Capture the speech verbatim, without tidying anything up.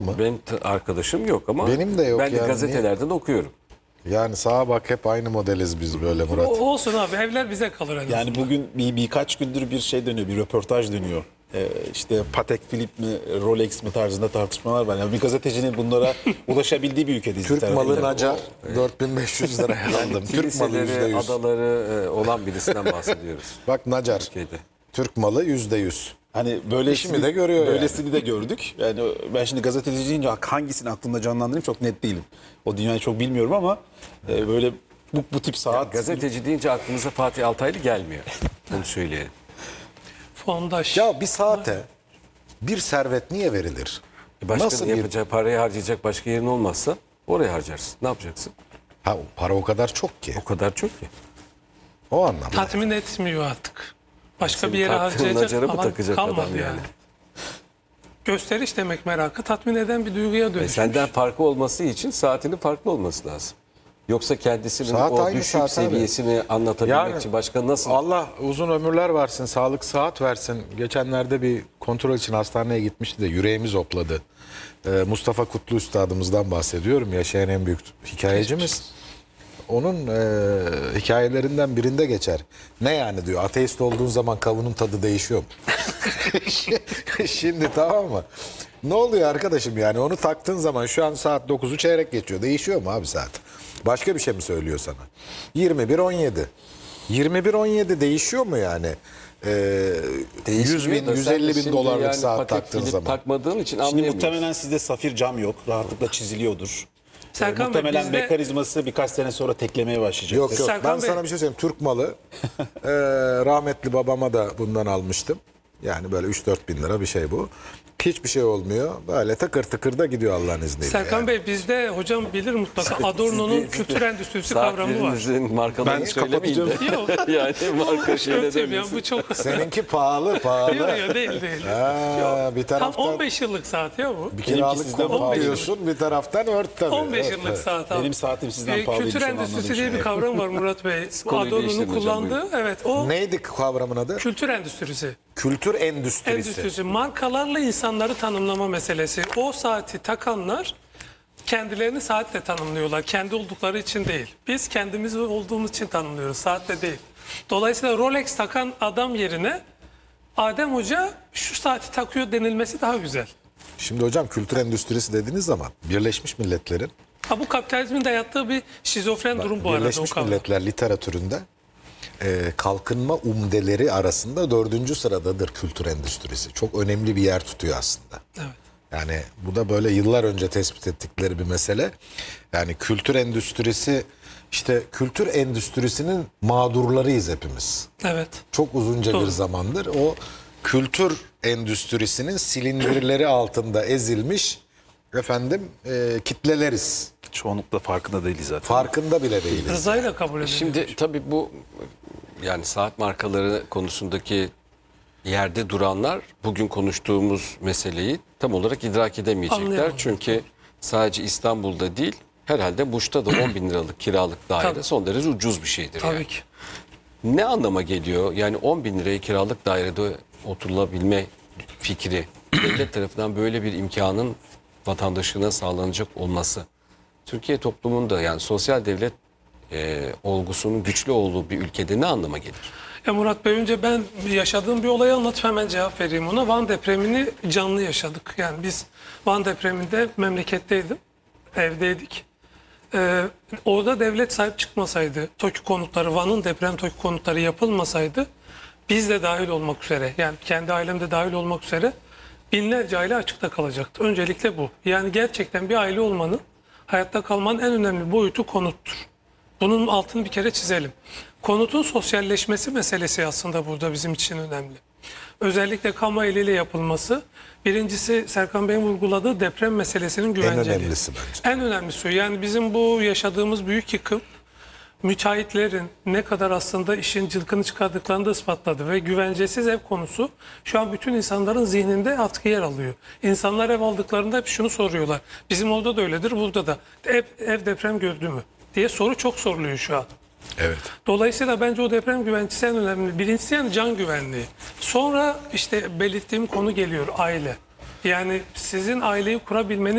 Benim arkadaşım yok ama benim de yok ben de yani. gazetelerden okuyorum. Yani sağa bak, hep aynı modeliz biz böyle Murat. O, olsun abi, evler bize kalır en Yani bugün bir birkaç gündür bir şey dönüyor, bir röportaj dönüyor. Ee, işte Patek Philippe mi, Rolex mi tarzında tartışmalar var. Yani bir gazetecinin bunlara ulaşabildiği bir ülkedeyiz. Türk malı Nacar dört bin beş yüz liraya aldım. Türk malı yüzde Kiliseleri, yüz. adaları e, olan birisinden bahsediyoruz. Bak Nacar, Türkiye'de. Türk malı yüzde yüz. Hani böylesini İşimi de görüyor böylesini yani. de gördük. Yani ben şimdi gazeteci deyince hangisini aklımda canlandırayım çok net değilim. O dünyayı çok bilmiyorum ama e, böyle bu, bu tip saat Gazeteci deyince aklımıza Fatih Altaylı gelmiyor. Onu söyleyelim. fondaş. Ya bir saate bir servet niye verilir? Başka Nasıl ne bir... yapacak, parayı harcayacak başka yerin olmazsa oraya harcarsın. Ne yapacaksın? Ha, o para o kadar çok ki. O kadar çok ki. O anlamda. Tatmin etmiyor artık. Başka Senin bir yere taktığın harcayacak nacara mı alan takacak kalmadı adam yani. yani? Gösteriş demek merakı tatmin eden bir duyguya E dönüşmüş. senden farklı olması için saatinin farklı olması lazım. Yoksa kendisinin Saat o aynı düşük saat abi. seviyesini anlatabilmek Yani için başka nasıl? Allah uzun ömürler versin, sağlık saat versin. Geçenlerde bir kontrol için hastaneye gitmişti de yüreğimiz hopladı. Ee, Mustafa Kutlu Üstadımızdan bahsediyorum. Yaşayan en büyük hikayecimiz. Onun e, hikayelerinden birinde geçer. Ne yani diyor, ateist olduğun zaman kavunun tadı değişiyor mu? Şimdi tamam mı? Ne oluyor arkadaşım yani, onu taktığın zaman şu an saat dokuzu çeyrek geçiyor. Değişiyor mu abi saat? Başka bir şey mi söylüyor sana? yirmi bir on yedi. yirmi bir on yedi değişiyor mu yani? Ee, yüz bin, Da yüz sen elli bin şimdi dolarlık yani saat Patek taktığın Philippe zaman. takmadığın için Şimdi anlayamıyorsun. muhtemelen sizde safir cam yok. Rahatlıkla çiziliyordur. Serkan Bey, muhtemelen bizde- mekanizması birkaç sene sonra teklemeye başlayacak. Yok yok, Serkan ben Bey- sana bir şey söyleyeyim. Türk malı. Ee, rahmetli babama da bundan almıştım. Yani böyle üç dört bin lira bir şey bu. Hiçbir şey olmuyor. Böyle tıkır tıkır da gidiyor Allah'ın izniyle. Serkan yani. Bey, bizde hocam bilir mutlaka Adorno'nun kültür endüstrisi kavramı var. Saatlerinizin markalarını Ben söylemeyin de. Yok. Yani marka şeyle Örteyim ya, dönmesin. bu çok... Seninki pahalı pahalı. Yok yok, değil değil. Ha, bir Tam taraftan on beş yıllık saat ya bu. bir kiralık sizden konut pahalı. diyorsun, bir taraftan ört tabii. on beş Ört, yıllık evet. saat abi. Benim saatim sizden Ee, pahalıymış, Kültür onu endüstrisi anladım diye şimdi. bir kavram var Murat Bey. konuyu Adorno'nun değiştirin hocam, kullandığı, evet, o Neydi kavramın adı? kültür endüstrisi. Kültür endüstrisi. Endüstrisi, markalarla insanları tanımlama meselesi. O saati takanlar kendilerini saatle tanımlıyorlar. Kendi oldukları için değil. Biz kendimiz olduğumuz için tanımlıyoruz. Saatle değil. Dolayısıyla Rolex takan adam yerine Adem Hoca şu saati takıyor denilmesi daha güzel. Şimdi hocam, kültür endüstrisi dediğiniz zaman Birleşmiş Milletler'in Ha, bu kapitalizmin dayattığı bir şizofren durum bu arada. O Birleşmiş kavram. Milletler literatüründe e, kalkınma umdeleri arasında dördüncü sıradadır kültür endüstrisi. Çok önemli bir yer tutuyor aslında. Evet. Yani bu da böyle yıllar önce tespit ettikleri bir mesele. Yani kültür endüstrisi, işte kültür endüstrisinin mağdurlarıyız hepimiz. Evet. Çok uzunca Doğru. bir zamandır o kültür endüstrisinin silindirleri altında ezilmiş efendim e, kitleleriz. Çoğunlukla farkında değiliz zaten. Farkında bile değiliz. Rızayla kabul ediliyor. Şimdi tabii bu yani saat markaları konusundaki yerde duranlar bugün konuştuğumuz meseleyi tam olarak idrak edemeyecekler. Anlayamadım. Çünkü sadece İstanbul'da değil, herhalde Muş'ta da on bin liralık kiralık daire Tabii. son derece ucuz bir şeydir. Tabii yani. ki. Ne anlama geliyor? Yani on bin liraya kiralık dairede oturulabilme fikri, devlet tarafından böyle bir imkanın vatandaşına sağlanacak olması, Türkiye toplumunda yani sosyal devlet e, olgusunun güçlü olduğu bir ülkede ne anlama gelir? Ya Murat Bey, önce ben yaşadığım bir olayı anlatıp hemen cevap vereyim ona. Van depremini canlı yaşadık. Yani biz Van depreminde memleketteydim, evdeydik. Ee, orada devlet sahip çıkmasaydı, TOKİ konutları, Van'ın deprem TOKİ konutları yapılmasaydı, biz de dahil olmak üzere, yani kendi ailemde dahil olmak üzere binlerce aile açıkta kalacaktı. Öncelikle bu. Yani gerçekten bir aile olmanın, hayatta kalmanın en önemli boyutu konuttur. Bunun altını bir kere çizelim. Konutun sosyalleşmesi meselesi aslında burada bizim için önemli. Özellikle kamu eliyle yapılması. Birincisi, Serkan Bey'in vurguladığı deprem meselesinin güvenceliği. önemlisi bence. En önemlisi o. Yani bizim bu yaşadığımız büyük yıkım müteahhitlerin ne kadar aslında işin cılkını çıkardıklarını da ispatladı ve güvencesiz ev konusu şu an bütün insanların zihninde atkı yer alıyor. İnsanlar ev aldıklarında hep şunu soruyorlar. Bizim orada da öyledir, burada da. Ev, ev deprem gördü mü diye soru çok soruluyor şu an. Evet. Dolayısıyla bence o deprem güvencesi en önemli. Birincisi yani can güvenliği. Sonra işte belirttiğim konu geliyor, aile. Yani sizin aileyi kurabilmeniz